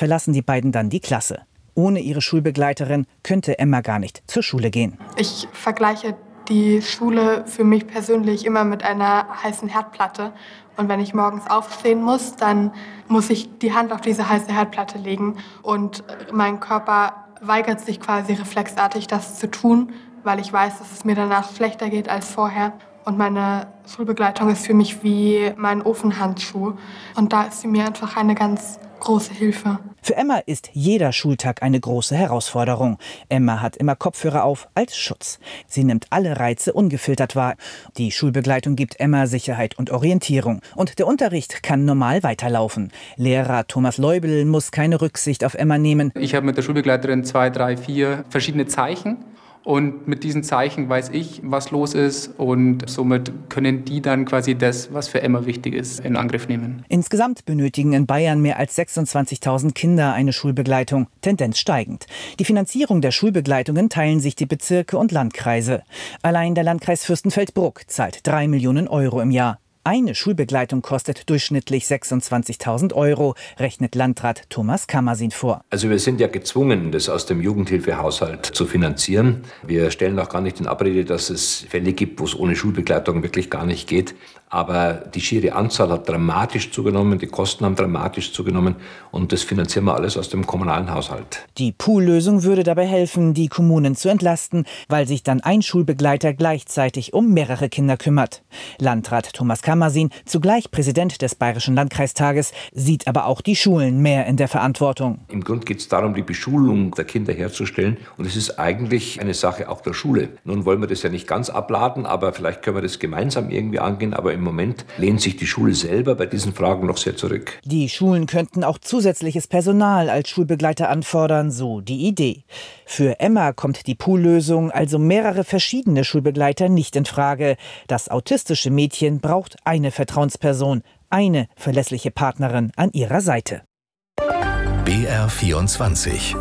verlassen die beiden dann die Klasse. Ohne ihre Schulbegleiterin könnte Emma gar nicht zur Schule gehen. Ich vergleiche die Schule für mich persönlich immer mit einer heißen Herdplatte. Und wenn ich morgens aufstehen muss, dann muss ich die Hand auf diese heiße Herdplatte legen. Und mein Körper weigert sich quasi reflexartig, das zu tun, weil ich weiß, dass es mir danach schlechter geht als vorher. Und meine Schulbegleitung ist für mich wie mein Ofenhandschuh. Und da ist sie mir einfach eine ganz große Hilfe. Für Emma ist jeder Schultag eine große Herausforderung. Emma hat immer Kopfhörer auf als Schutz. Sie nimmt alle Reize ungefiltert wahr. Die Schulbegleitung gibt Emma Sicherheit und Orientierung. Und der Unterricht kann normal weiterlaufen. Lehrer Thomas Leubel muss keine Rücksicht auf Emma nehmen. Ich habe mit der Schulbegleiterin 2, 3, 4 verschiedene Zeichen. Und mit diesen Zeichen weiß ich, was los ist, und somit können die dann quasi das, was für Emma wichtig ist, in Angriff nehmen. Insgesamt benötigen in Bayern mehr als 26.000 Kinder eine Schulbegleitung, Tendenz steigend. Die Finanzierung der Schulbegleitungen teilen sich die Bezirke und Landkreise. Allein der Landkreis Fürstenfeldbruck zahlt 3 Millionen Euro im Jahr. Eine Schulbegleitung kostet durchschnittlich 26.000 Euro, rechnet Landrat Thomas Kammersin vor. Also wir sind ja gezwungen, das aus dem Jugendhilfehaushalt zu finanzieren. Wir stellen auch gar nicht in Abrede, dass es Fälle gibt, wo es ohne Schulbegleitung wirklich gar nicht geht. Aber die schiere Anzahl hat dramatisch zugenommen, die Kosten haben dramatisch zugenommen, und das finanzieren wir alles aus dem kommunalen Haushalt. Die Poollösung würde dabei helfen, die Kommunen zu entlasten, weil sich dann ein Schulbegleiter gleichzeitig um mehrere Kinder kümmert. Landrat Thomas Kammersin, zugleich Präsident des Bayerischen Landkreistages, sieht aber auch die Schulen mehr in der Verantwortung. Im Grunde geht es darum, die Beschulung der Kinder herzustellen, und es ist eigentlich eine Sache auch der Schule. Nun wollen wir das ja nicht ganz abladen, aber vielleicht können wir das gemeinsam irgendwie angehen, aber im Moment lehnt sich die Schule selber bei diesen Fragen noch sehr zurück. Die Schulen könnten auch zusätzliches Personal als Schulbegleiter anfordern, so die Idee. Für Emma kommt die Poollösung, also mehrere verschiedene Schulbegleiter, nicht in Frage. Das autistische Mädchen braucht eine Vertrauensperson, eine verlässliche Partnerin an ihrer Seite. BR24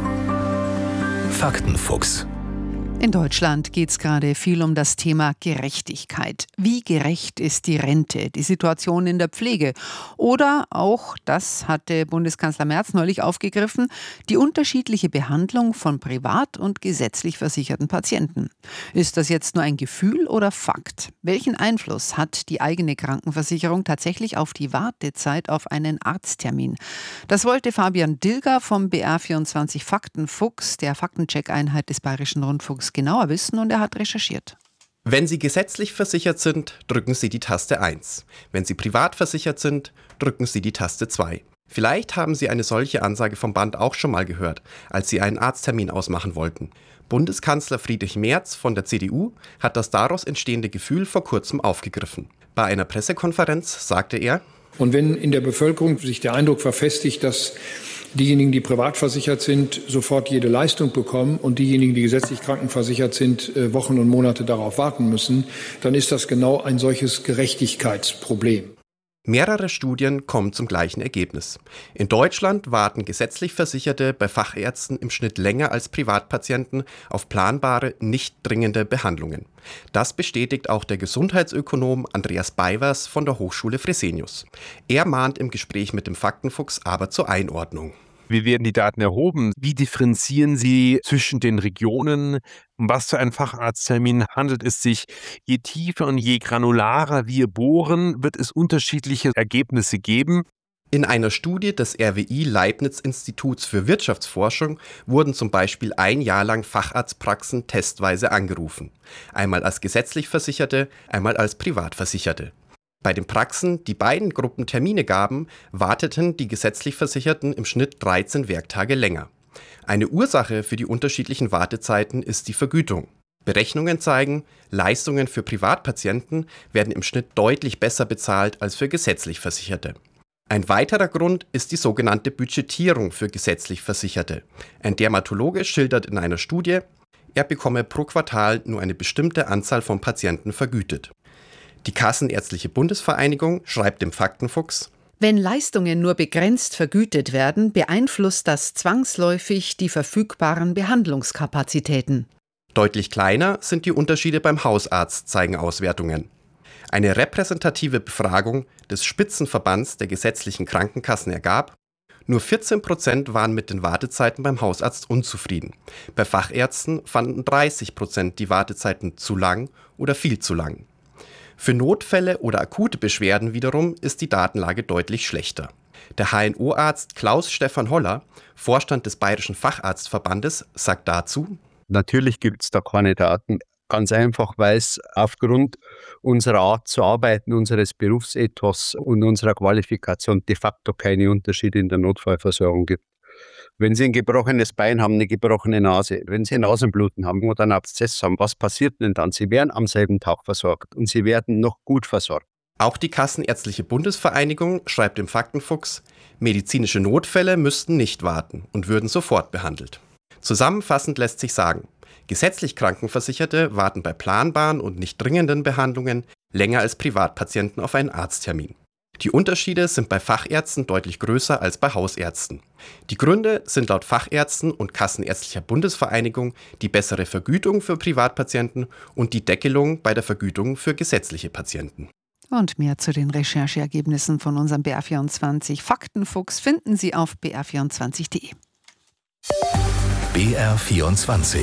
Faktenfuchs. In Deutschland geht es gerade viel um das Thema Gerechtigkeit. Wie gerecht ist die Rente, die Situation in der Pflege? Oder auch, das hatte Bundeskanzler Merz neulich aufgegriffen, die unterschiedliche Behandlung von privat und gesetzlich versicherten Patienten. Ist das jetzt nur ein Gefühl oder Fakt? Welchen Einfluss hat die eigene Krankenversicherung tatsächlich auf die Wartezeit auf einen Arzttermin? Das wollte Fabian Dilger vom BR24 Faktenfuchs, der Faktencheck-Einheit des Bayerischen Rundfunks, genauer wissen, und er hat recherchiert. Wenn Sie gesetzlich versichert sind, drücken Sie die Taste 1. Wenn Sie privat versichert sind, drücken Sie die Taste 2. Vielleicht haben Sie eine solche Ansage vom Band auch schon mal gehört, als Sie einen Arzttermin ausmachen wollten. Bundeskanzler Friedrich Merz von der CDU hat das daraus entstehende Gefühl vor kurzem aufgegriffen. Bei einer Pressekonferenz sagte er: Und wenn in der Bevölkerung sich der Eindruck verfestigt, dass diejenigen, die privat versichert sind, sofort jede Leistung bekommen und diejenigen, die gesetzlich krankenversichert sind, Wochen und Monate darauf warten müssen, dann ist das genau ein solches Gerechtigkeitsproblem. Mehrere Studien kommen zum gleichen Ergebnis. In Deutschland warten gesetzlich Versicherte bei Fachärzten im Schnitt länger als Privatpatienten auf planbare, nicht dringende Behandlungen. Das bestätigt auch der Gesundheitsökonom Andreas Beiwers von der Hochschule Fresenius. Er mahnt im Gespräch mit dem Faktenfuchs aber zur Einordnung. Wie werden die Daten erhoben? Wie differenzieren Sie zwischen den Regionen? Um was für einen Facharzttermin handelt es sich? Je tiefer und je granularer wir bohren, wird es unterschiedliche Ergebnisse geben. In einer Studie des RWI-Leibniz-Instituts für Wirtschaftsforschung wurden zum Beispiel ein Jahr lang Facharztpraxen testweise angerufen. Einmal als gesetzlich Versicherte, einmal als Privatversicherte. Bei den Praxen, die beiden Gruppen Termine gaben, warteten die gesetzlich Versicherten im Schnitt 13 Werktage länger. Eine Ursache für die unterschiedlichen Wartezeiten ist die Vergütung. Berechnungen zeigen, Leistungen für Privatpatienten werden im Schnitt deutlich besser bezahlt als für gesetzlich Versicherte. Ein weiterer Grund ist die sogenannte Budgetierung für gesetzlich Versicherte. Ein Dermatologe schildert in einer Studie, er bekomme pro Quartal nur eine bestimmte Anzahl von Patienten vergütet. Die Kassenärztliche Bundesvereinigung schreibt dem Faktenfuchs: Wenn Leistungen nur begrenzt vergütet werden, beeinflusst das zwangsläufig die verfügbaren Behandlungskapazitäten. Deutlich kleiner sind die Unterschiede beim Hausarzt, zeigen Auswertungen. Eine repräsentative Befragung des Spitzenverbands der gesetzlichen Krankenkassen ergab, Nur 14% waren mit den Wartezeiten beim Hausarzt unzufrieden. Bei Fachärzten fanden 30% die Wartezeiten zu lang oder viel zu lang. Für Notfälle oder akute Beschwerden wiederum ist die Datenlage deutlich schlechter. Der HNO-Arzt Klaus-Stefan Holler, Vorstand des Bayerischen Facharztverbandes, sagt dazu: Natürlich gibt es da keine Daten. Ganz einfach, weil es aufgrund unserer Art zu arbeiten, unseres Berufsethos und unserer Qualifikation de facto keine Unterschiede in der Notfallversorgung gibt. Wenn Sie ein gebrochenes Bein haben, eine gebrochene Nase, wenn Sie Nasenbluten haben oder einen Abszess haben, was passiert denn dann? Sie werden am selben Tag versorgt und Sie werden noch gut versorgt. Auch die Kassenärztliche Bundesvereinigung schreibt im Faktenfuchs, medizinische Notfälle müssten nicht warten und würden sofort behandelt. Zusammenfassend lässt sich sagen, gesetzlich Krankenversicherte warten bei planbaren und nicht dringenden Behandlungen länger als Privatpatienten auf einen Arzttermin. Die Unterschiede sind bei Fachärzten deutlich größer als bei Hausärzten. Die Gründe sind laut Fachärzten und Kassenärztlicher Bundesvereinigung die bessere Vergütung für Privatpatienten und die Deckelung bei der Vergütung für gesetzliche Patienten. Und mehr zu den Rechercheergebnissen von unserem BR24 Faktenfuchs finden Sie auf br24.de. BR24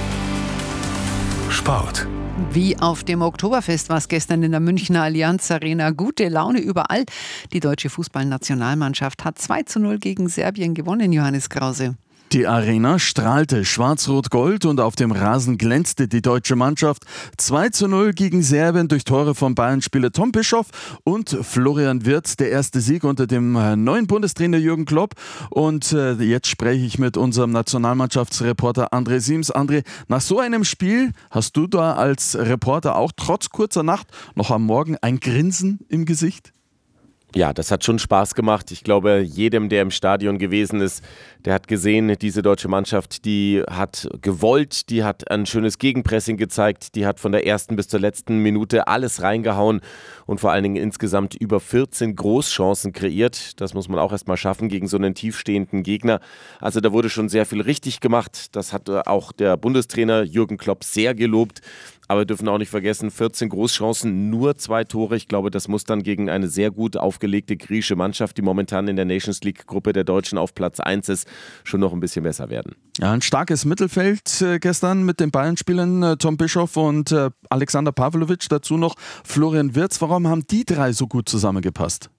Sport. Wie auf dem Oktoberfest war es gestern in der Münchner Allianz Arena. Gute Laune überall. Die deutsche Fußballnationalmannschaft hat 2:0 gegen Serbien gewonnen, Johannes Krause. Die Arena strahlte schwarz-rot-gold und auf dem Rasen glänzte die deutsche Mannschaft. 2:0 gegen Serbien durch Tore von Bayern-Spieler Tom Bischoff und Florian Wirtz. Der erste Sieg unter dem neuen Bundestrainer Jürgen Klopp. Und jetzt spreche ich mit unserem Nationalmannschaftsreporter André Siems. André, nach so einem Spiel hast du da als Reporter auch trotz kurzer Nacht noch am Morgen ein Grinsen im Gesicht? Ja, das hat schon Spaß gemacht. Ich glaube, jedem, der im Stadion gewesen ist, der hat gesehen, diese deutsche Mannschaft, die hat gewollt, die hat ein schönes Gegenpressing gezeigt, die hat von der ersten bis zur letzten Minute alles reingehauen und vor allen Dingen insgesamt über 14 Großchancen kreiert. Das muss man auch erstmal schaffen gegen so einen tiefstehenden Gegner. Also da wurde schon sehr viel richtig gemacht. Das hat auch der Bundestrainer Jürgen Klopp sehr gelobt. Aber wir dürfen auch nicht vergessen, 14 Großchancen, nur 2 Tore. Ich glaube, das muss dann gegen eine sehr gut aufgelegte griechische Mannschaft, die momentan in der Nations League-Gruppe der Deutschen auf Platz 1 ist, schon noch ein bisschen besser werden. Ja, ein starkes Mittelfeld gestern mit den Bayern-Spielern Tom Bischoff und Alexander Pavlovic, dazu noch Florian Wirtz. Warum haben die drei so gut zusammengepasst?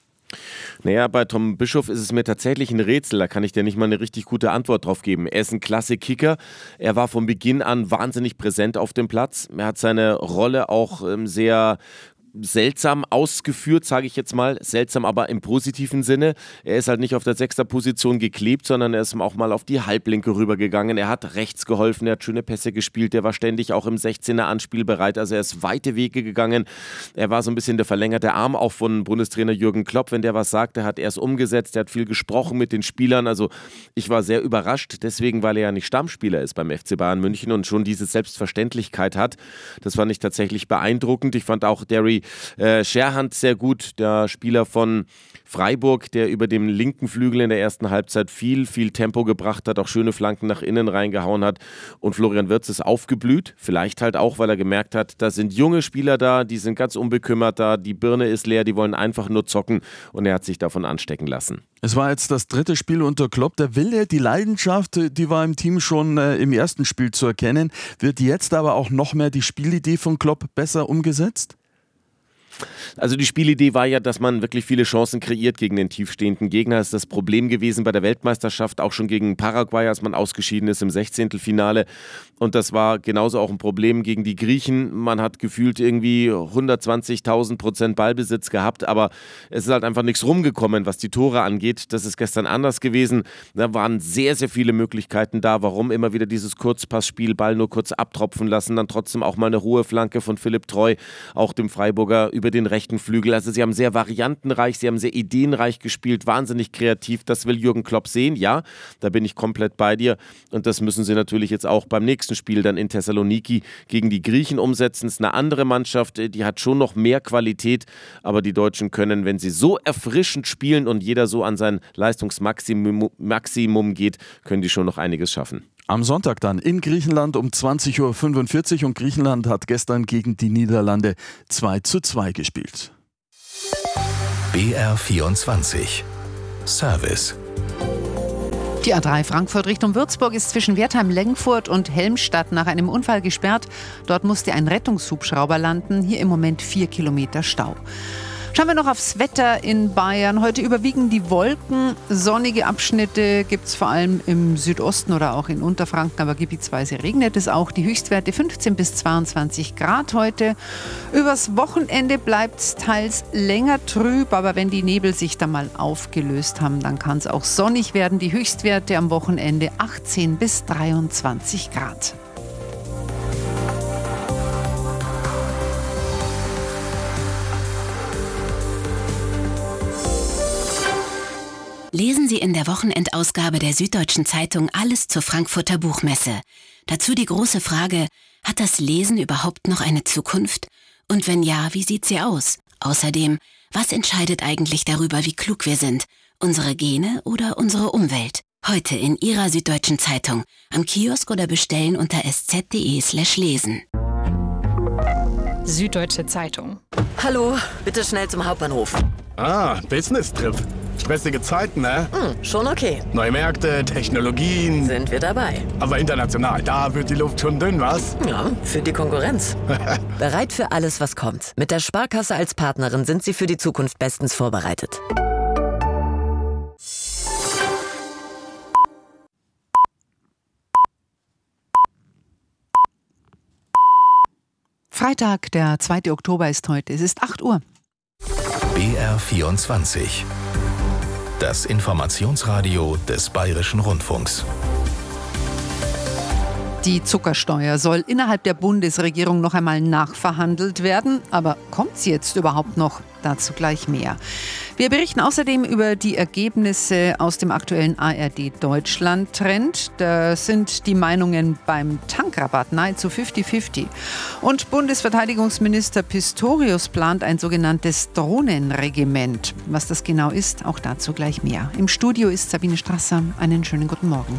Naja, bei Tom Bischoff ist es mir tatsächlich ein Rätsel, da kann ich dir nicht mal eine richtig gute Antwort drauf geben. Er ist ein klasse Kicker, er war von Beginn an wahnsinnig präsent auf dem Platz, er hat seine Rolle auch sehr seltsam ausgeführt, sage ich jetzt mal. Seltsam, aber im positiven Sinne. Er ist halt nicht auf der 6er Position geklebt, sondern er ist auch mal auf die Halblinke rübergegangen. Er hat rechts geholfen, er hat schöne Pässe gespielt, er war ständig auch im 16er anspielbereit. Also er ist weite Wege gegangen. Er war so ein bisschen der verlängerte Arm auch von Bundestrainer Jürgen Klopp. Wenn der was sagt, er hat erst umgesetzt, er hat viel gesprochen mit den Spielern. Also ich war sehr überrascht, deswegen, weil er ja nicht Stammspieler ist beim FC Bayern München und schon diese Selbstverständlichkeit hat. Das fand ich tatsächlich beeindruckend. Ich fand auch Derry Scherhand sehr gut, der Spieler von Freiburg, der über dem linken Flügel in der ersten Halbzeit viel Tempo gebracht hat, auch schöne Flanken nach innen reingehauen hat. Und Florian Wirtz ist aufgeblüht, vielleicht halt auch, weil er gemerkt hat, da sind junge Spieler da, die sind ganz unbekümmert da, die Birne ist leer, die wollen einfach nur zocken und er hat sich davon anstecken lassen. Es war jetzt das 3. Spiel unter Klopp. Der Wille, die Leidenschaft, die war im Team schon im ersten Spiel zu erkennen. Wird jetzt aber auch noch mehr die Spielidee von Klopp besser umgesetzt? Also die Spielidee war ja, dass man wirklich viele Chancen kreiert gegen den tiefstehenden Gegner. Das ist das Problem gewesen bei der Weltmeisterschaft, auch schon gegen Paraguay, als man ausgeschieden ist im 16. Finale. Und das war genauso auch ein Problem gegen die Griechen. Man hat gefühlt irgendwie 120.000% Ballbesitz gehabt, aber es ist halt einfach nichts rumgekommen, was die Tore angeht. Das ist gestern anders gewesen. Da waren sehr viele Möglichkeiten da. Warum immer wieder dieses Kurzpassspiel, Ball nur kurz abtropfen lassen, dann trotzdem auch mal eine hohe Flanke von Philipp Treu, auch dem Freiburger, über den rechten Flügel. Also sie haben sehr variantenreich, sie haben sehr ideenreich gespielt, wahnsinnig kreativ. Das will Jürgen Klopp sehen, ja, da bin ich komplett bei dir. Und das müssen sie natürlich jetzt auch beim nächsten Spiel dann in Thessaloniki gegen die Griechen umsetzen. Es ist eine andere Mannschaft, die hat schon noch mehr Qualität, aber die Deutschen können, wenn sie so erfrischend spielen und jeder so an sein Leistungsmaximum geht, können die schon noch einiges schaffen. Am Sonntag dann in Griechenland um 20:45 Uhr und Griechenland hat gestern gegen die Niederlande 2:2 gespielt. BR24 Service Die A3 Frankfurt Richtung Würzburg ist zwischen Wertheim-Lengfurt und Helmstadt nach einem Unfall gesperrt. Dort musste ein Rettungshubschrauber landen. Hier im Moment 4 Kilometer Stau. Schauen wir noch aufs Wetter in Bayern. Heute überwiegen die Wolken. Sonnige Abschnitte gibt es vor allem im Südosten oder auch in Unterfranken, aber gebietsweise regnet es auch. Die Höchstwerte 15 bis 22 Grad heute. Übers Wochenende bleibt es teils länger trüb, aber wenn die Nebel sich dann mal aufgelöst haben, dann kann es auch sonnig werden. Die Höchstwerte am Wochenende 18 bis 23 Grad. Lesen Sie in der Wochenendausgabe der Süddeutschen Zeitung alles zur Frankfurter Buchmesse. Dazu die große Frage: Hat das Lesen überhaupt noch eine Zukunft? Und wenn ja, wie sieht sie aus? Außerdem, was entscheidet eigentlich darüber, wie klug wir sind? Unsere Gene oder unsere Umwelt? Heute in Ihrer Süddeutschen Zeitung. Am Kiosk oder bestellen unter sz.de/lesen. Süddeutsche Zeitung. Hallo, bitte schnell zum Hauptbahnhof. Business-Trip. Stressige Zeiten, ne? Schon okay. Neue Märkte, Technologien. Sind wir dabei. Aber international, da wird die Luft schon dünn, was? Ja, für die Konkurrenz. Bereit für alles, was kommt. Mit der Sparkasse als Partnerin sind Sie für die Zukunft bestens vorbereitet. Freitag, der 2. Oktober ist heute. Es ist 8 Uhr. BR24. Das Informationsradio des Bayerischen Rundfunks. Die Zuckersteuer soll innerhalb der Bundesregierung noch einmal nachverhandelt werden. Aber kommt sie jetzt überhaupt noch? Dazu gleich mehr. Wir berichten außerdem über die Ergebnisse aus dem aktuellen ARD-Deutschland-Trend. Da sind die Meinungen beim Tankrabatt nahezu 50-50. Und Bundesverteidigungsminister Pistorius plant ein sogenanntes Drohnenregiment. Was das genau ist, auch dazu gleich mehr. Im Studio ist Sabine Strasser. Einen schönen guten Morgen.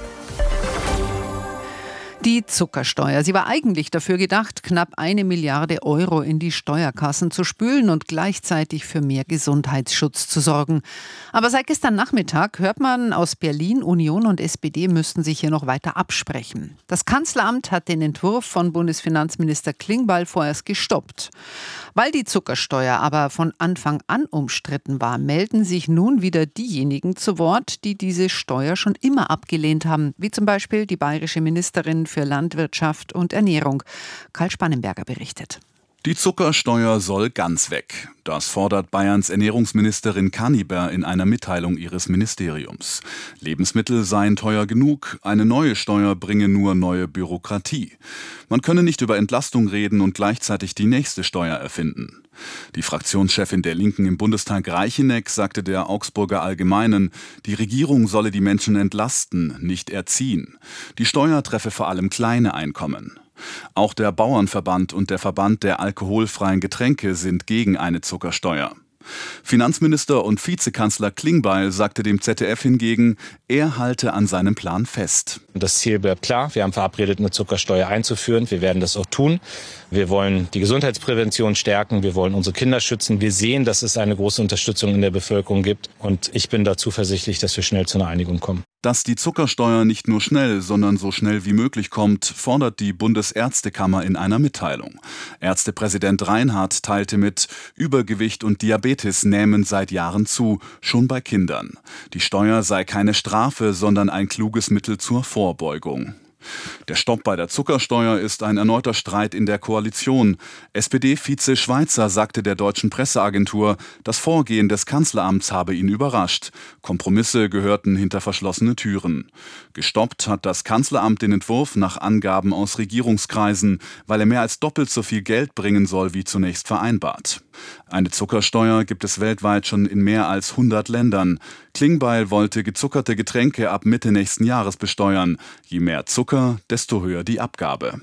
Die Zuckersteuer. Sie war eigentlich dafür gedacht, knapp 1 Milliarde Euro in die Steuerkassen zu spülen und gleichzeitig für mehr Gesundheitsschutz zu sorgen. Aber seit gestern Nachmittag hört man aus Berlin, Union und SPD müssten sich hier noch weiter absprechen. Das Kanzleramt hat den Entwurf von Bundesfinanzminister Klingbeil vorerst gestoppt. Weil die Zuckersteuer aber von Anfang an umstritten war, melden sich nun wieder diejenigen zu Wort, die diese Steuer schon immer abgelehnt haben, wie zum Beispiel die bayerische Ministerin für Landwirtschaft und Ernährung. Karl Spannenberger berichtet. Die Zuckersteuer soll ganz weg. Das fordert Bayerns Ernährungsministerin Kaniber in einer Mitteilung ihres Ministeriums. Lebensmittel seien teuer genug, eine neue Steuer bringe nur neue Bürokratie. Man könne nicht über Entlastung reden und gleichzeitig die nächste Steuer erfinden. Die Fraktionschefin der Linken im Bundestag Reicheneck sagte der Augsburger Allgemeinen, die Regierung solle die Menschen entlasten, nicht erziehen. Die Steuer treffe vor allem kleine Einkommen. Auch der Bauernverband und der Verband der alkoholfreien Getränke sind gegen eine Zuckersteuer. Finanzminister und Vizekanzler Klingbeil sagte dem ZDF hingegen, er halte an seinem Plan fest. Das Ziel bleibt klar. Wir haben verabredet, eine Zuckersteuer einzuführen. Wir werden das auch tun. Wir wollen die Gesundheitsprävention stärken. Wir wollen unsere Kinder schützen. Wir sehen, dass es eine große Unterstützung in der Bevölkerung gibt. Und ich bin da zuversichtlich, dass wir schnell zu einer Einigung kommen. Dass die Zuckersteuer nicht nur schnell, sondern so schnell wie möglich kommt, fordert die Bundesärztekammer in einer Mitteilung. Ärztepräsident Reinhardt teilte mit, Übergewicht und Diabetes nehmen seit Jahren zu, schon bei Kindern. Die Steuer sei keine Strafe, sondern ein kluges Mittel zur Vorbeugung. Der Stopp bei der Zuckersteuer ist ein erneuter Streit in der Koalition. SPD-Vize Schweizer sagte der deutschen Presseagentur, das Vorgehen des Kanzleramts habe ihn überrascht. Kompromisse gehörten hinter verschlossene Türen. Gestoppt hat das Kanzleramt den Entwurf nach Angaben aus Regierungskreisen, weil er mehr als doppelt so viel Geld bringen soll wie zunächst vereinbart. Eine Zuckersteuer gibt es weltweit schon in mehr als 100 Ländern. Klingbeil wollte gezuckerte Getränke ab Mitte nächsten Jahres besteuern. Je mehr Zucker, desto höher die Abgabe.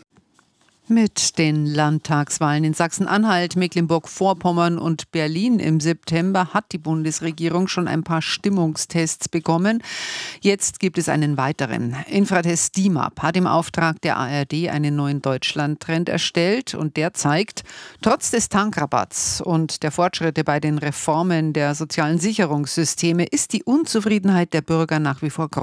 Mit den Landtagswahlen in Sachsen-Anhalt, Mecklenburg-Vorpommern und Berlin im September hat die Bundesregierung schon ein paar Stimmungstests bekommen. Jetzt gibt es einen weiteren. Infratest DIMAP hat im Auftrag der ARD einen neuen Deutschland-Trend erstellt und der zeigt, trotz des Tankrabatts und der Fortschritte bei den Reformen der sozialen Sicherungssysteme ist die Unzufriedenheit der Bürger nach wie vor groß.